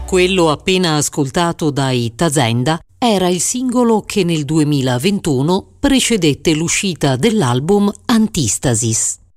Quello appena ascoltato dai Tazenda era il singolo che nel 2021 precedette l'uscita dell'album Antistasis.